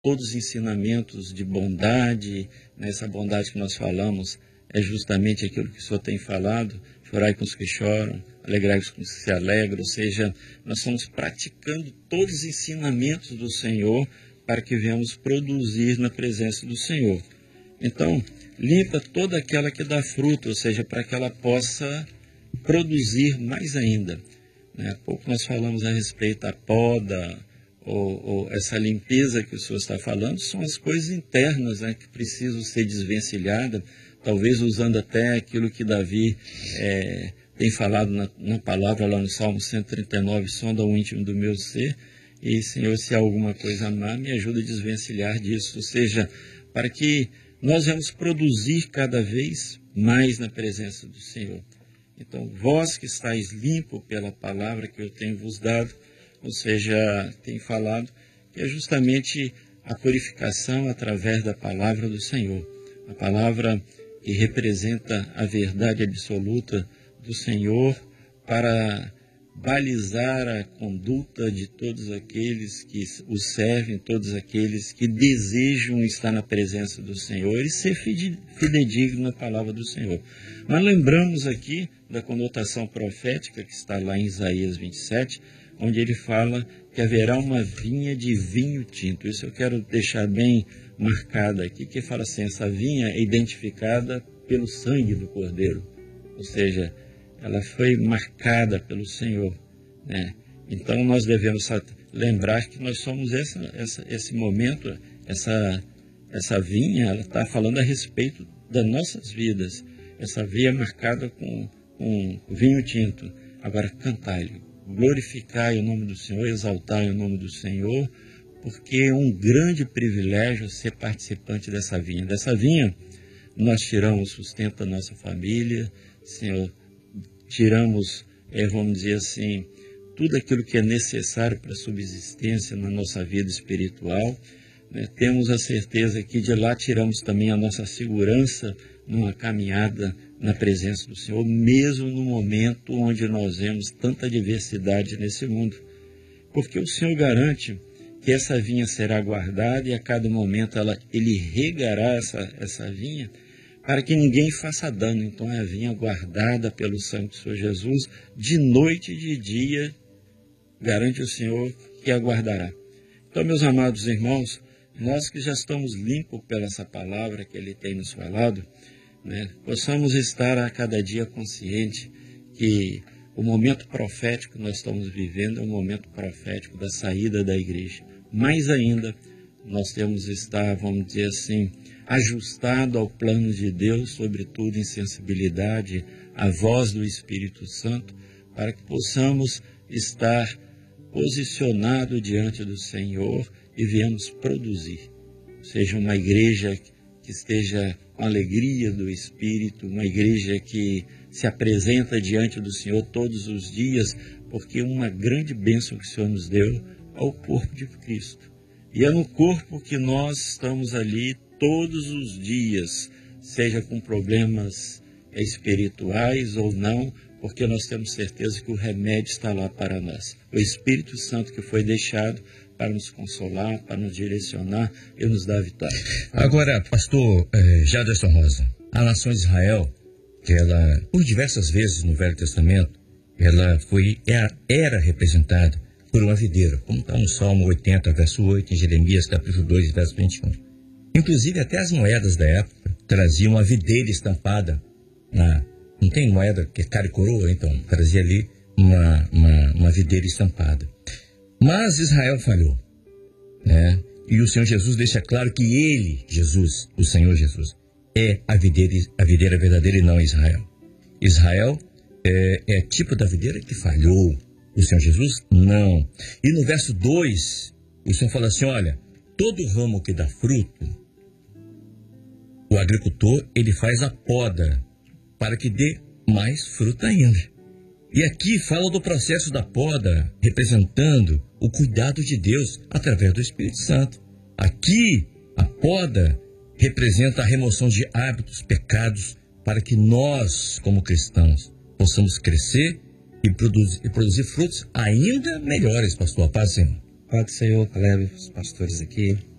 todos os ensinamentos de bondade, nessa bondade que nós falamos, é justamente aquilo que o Senhor tem falado, chorai com os que choram, alegrai-vos com os que se alegram, ou seja, nós estamos praticando todos os ensinamentos do Senhor para que venhamos produzir na presença do Senhor. Então, limpa toda aquela que dá fruto, ou seja, para que ela possa produzir mais ainda. Há pouco nós falamos a respeito da poda, ou essa limpeza que o Senhor está falando, são as coisas internas, que precisam ser desvencilhadas, talvez usando até aquilo que Davi tem falado na palavra lá no Salmo 139, sonda o íntimo do meu ser, e Senhor, se há alguma coisa má, me ajuda a desvencilhar disso, ou seja, para que nós vamos produzir cada vez mais na presença do Senhor. Então, vós que estáis limpo pela palavra que eu tenho vos dado, ou seja, tem falado, que é justamente a purificação através da palavra do Senhor. A palavra que representa a verdade absoluta do Senhor para balizar a conduta de todos aqueles que o servem, todos aqueles que desejam estar na presença do Senhor e ser fidedigno na palavra do Senhor. Mas lembramos aqui da conotação profética que está lá em Isaías 27, onde ele fala que haverá uma vinha de vinho tinto. Isso eu quero deixar bem marcado aqui, que fala assim, essa vinha é identificada pelo sangue do Cordeiro, ou seja, ela foi marcada pelo Senhor, Então nós devemos lembrar que nós somos esse momento, essa vinha, ela está falando a respeito das nossas vidas, essa vinha marcada com vinho tinto. Agora cantai-lhe, glorificai o nome do Senhor, exaltai o nome do Senhor, porque é um grande privilégio ser participante dessa vinha. Dessa vinha nós tiramos o sustento da nossa família, Senhor, tiramos, vamos dizer assim, tudo aquilo que é necessário para a subsistência na nossa vida espiritual. Temos a certeza que de lá tiramos também a nossa segurança numa caminhada na presença do Senhor, mesmo no momento onde nós vemos tanta diversidade nesse mundo. Porque o Senhor garante que essa vinha será guardada e a cada momento Ele regará essa vinha, para que ninguém faça dano. Então é a vinha guardada pelo sangue do Senhor Jesus, de noite e de dia, garante o Senhor que a guardará. Então, meus amados irmãos, nós que já estamos limpos pela essa palavra que Ele tem nos falado, possamos estar a cada dia consciente que o momento profético que nós estamos vivendo é um momento profético da saída da igreja. Mais ainda, nós temos que estar, vamos dizer assim, ajustado ao plano de Deus, sobretudo em sensibilidade à voz do Espírito Santo, para que possamos estar posicionados diante do Senhor e viemos produzir. Seja uma igreja que esteja com alegria do Espírito, uma igreja que se apresenta diante do Senhor todos os dias, porque uma grande bênção que o Senhor nos deu é o corpo de Cristo. E é no corpo que nós estamos ali todos os dias, seja com problemas espirituais ou não, porque nós temos certeza que o remédio está lá para nós. O Espírito Santo que foi deixado para nos consolar, para nos direcionar e nos dar a vitória. Agora, pastor Jaderson Rosa, a nação de Israel, que ela, por diversas vezes no Velho Testamento, ela era representada por uma videira, como está no Salmo 80, verso 8, em Jeremias, capítulo 2, verso 21. Inclusive, até as moedas da época traziam uma videira estampada não tem moeda que é cara e coroa, então trazia ali uma videira estampada. Mas Israel falhou, e o Senhor Jesus deixa claro que Ele, Jesus, o Senhor Jesus, é a videira verdadeira e não Israel. Israel é tipo da videira que falhou, o Senhor Jesus não. E no verso 2, o Senhor fala assim, olha, todo ramo que dá fruto, o agricultor, ele faz a poda para que dê mais fruta ainda. E aqui fala do processo da poda, representando o cuidado de Deus através do Espírito Santo. Aqui, a poda representa a remoção de hábitos, pecados, para que nós, como cristãos, possamos crescer e produzir frutos ainda melhores, pastor. Paz, Senhor. Paz do Senhor, Caleb, os pastores aqui.